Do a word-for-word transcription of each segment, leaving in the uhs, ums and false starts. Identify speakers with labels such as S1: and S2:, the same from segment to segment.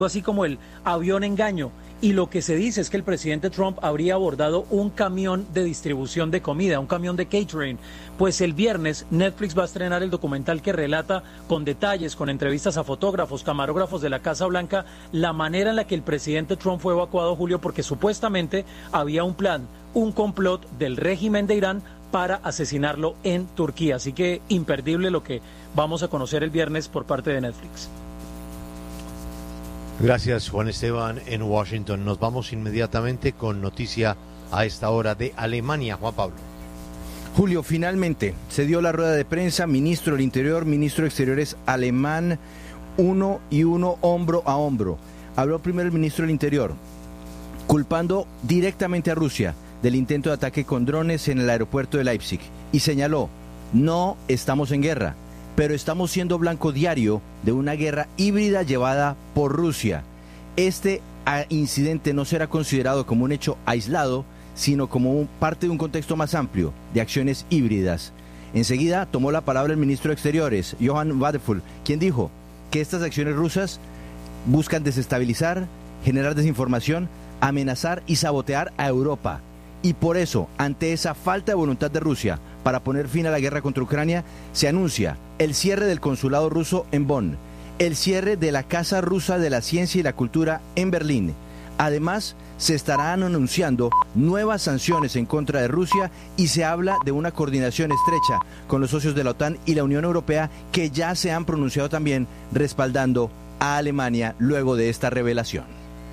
S1: así como el avión engaño. Y lo que se dice es que el presidente Trump habría abordado un camión de distribución de comida, un camión de catering. Pues el viernes Netflix va a estrenar el documental que relata con detalles, con entrevistas a fotógrafos, camarógrafos de la Casa Blanca, la manera en la que el presidente Trump fue evacuado, Julio, porque supuestamente había un plan, un complot del régimen de Irán para asesinarlo en Turquía. Así que imperdible lo que vamos a conocer el viernes por parte de Netflix.
S2: Gracias, Juan Esteban, en Washington. Nos vamos inmediatamente con noticia a esta hora de Alemania. Juan Pablo.
S3: Julio, finalmente se dio la rueda de prensa, ministro del Interior, ministro de Exteriores alemán, uno y uno, hombro a hombro. Habló primero el ministro del Interior, culpando directamente a Rusia del intento de ataque con drones en el aeropuerto de Leipzig, y señaló: no estamos en guerra, pero estamos siendo blanco diario de una guerra híbrida llevada por Rusia. Este incidente no será considerado como un hecho aislado, sino como un, parte de un contexto más amplio de acciones híbridas. Enseguida tomó la palabra el ministro de Exteriores, Johann Wadefull, quien dijo que estas acciones rusas buscan desestabilizar, generar desinformación, amenazar y sabotear a Europa. Y por eso, ante esa falta de voluntad de Rusia para poner fin a la guerra contra Ucrania, se anuncia el cierre del consulado ruso en Bonn, el cierre de la Casa Rusa de la Ciencia y la Cultura en Berlín. Además, se estarán anunciando nuevas sanciones en contra de Rusia y se habla de una coordinación estrecha con los socios de la OTAN y la Unión Europea, que ya se han pronunciado también respaldando a Alemania luego de esta revelación.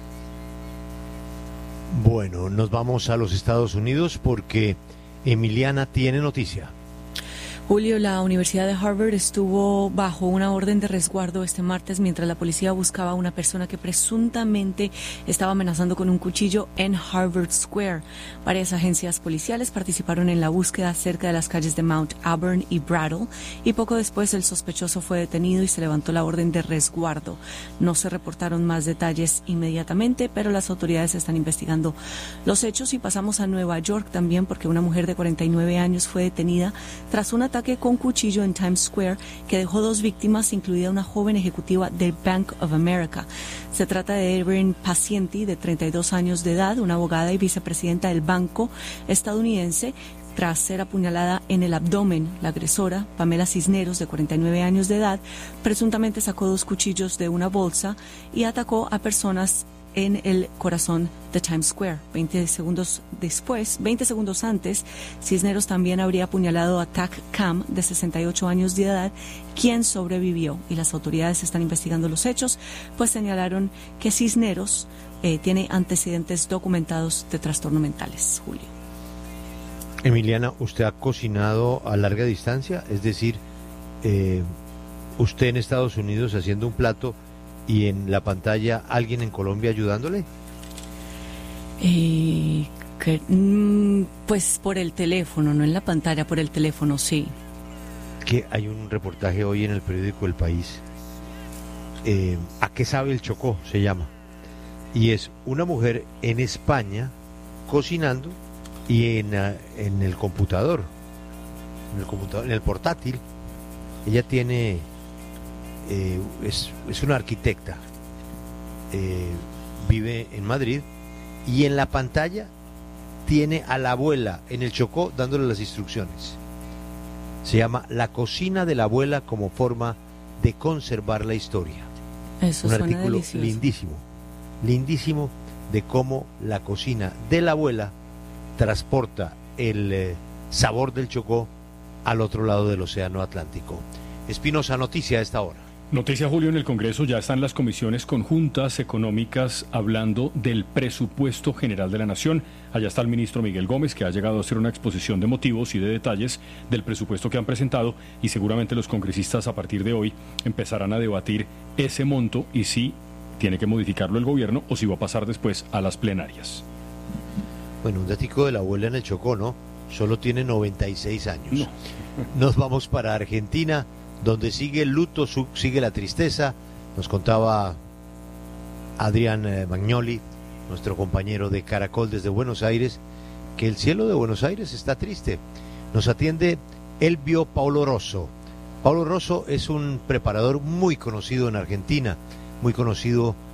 S2: Bueno, nos vamos a los Estados Unidos porque Emiliana tiene noticia.
S4: Julio, la Universidad de Harvard estuvo bajo una orden de resguardo este martes mientras la policía buscaba a una persona que presuntamente estaba amenazando con un cuchillo en Harvard Square. Varias agencias policiales participaron en la búsqueda cerca de las calles de Mount Auburn y Brattle, y poco después el sospechoso fue detenido y se levantó la orden de resguardo. No se reportaron más detalles inmediatamente, pero las autoridades están investigando los hechos. Y pasamos a Nueva York también, porque una mujer de cuarenta y nueve años fue detenida tras un ataque con cuchillo en Times Square que dejó dos víctimas, incluida una joven ejecutiva del Bank of America. Se trata de Erin Pacienti, de treinta y dos años de edad, una abogada y vicepresidenta del banco estadounidense. Tras ser apuñalada en el abdomen, la agresora, Pamela Cisneros, de cuarenta y nueve años de edad, presuntamente sacó dos cuchillos de una bolsa y atacó a personas en el corazón de Times Square. veinte segundos después, veinte segundos antes, Cisneros también habría apuñalado a Tak Kam, de sesenta y ocho años de edad, quien sobrevivió. Y las autoridades están investigando los hechos, pues señalaron que Cisneros eh, tiene antecedentes documentados de trastornos mentales. Julio.
S2: Emiliana, ¿usted ha cocinado a larga distancia? Es decir, eh, usted en Estados Unidos haciendo un plato y en la pantalla alguien en Colombia ayudándole.
S4: Eh, que, mm, pues por el teléfono, no en la pantalla, por el teléfono, sí.
S2: Que hay un reportaje hoy en el periódico El País. Eh, ¿A qué sabe el Chocó? Se llama. Y es una mujer en España cocinando y en, en el computador, en el computador, en el portátil. Ella tiene, eh, es, es una arquitecta, eh, vive en Madrid, y en la pantalla tiene a la abuela en el Chocó dándole las instrucciones. Se llama La cocina de la abuela como forma de conservar la historia.
S4: Eso
S2: un
S4: suena
S2: artículo
S4: delicioso.
S2: lindísimo, lindísimo de cómo la cocina de la abuela transporta el eh, sabor del Chocó al otro lado del océano Atlántico. Espinosa, noticia a esta hora.
S5: Noticia, Julio, en el Congreso ya están las comisiones conjuntas económicas hablando del presupuesto general de la Nación. Allá está el ministro Miguel Gómez, que ha llegado a hacer una exposición de motivos y de detalles del presupuesto que han presentado, y seguramente los congresistas a partir de hoy empezarán a debatir ese monto y si tiene que modificarlo el gobierno o si va a pasar después a las plenarias.
S2: Bueno, un datico de la abuela en el Chocó, ¿no? Solo tiene noventa y seis años.
S5: No.
S2: Nos vamos para Argentina, donde sigue el luto, su, sigue la tristeza. Nos contaba Adrián eh, Magnoli, nuestro compañero de Caracol desde Buenos Aires, que el cielo de Buenos Aires está triste. Nos atiende Elvio Paulo Rosso. Paulo Rosso es un preparador muy conocido en Argentina, muy conocido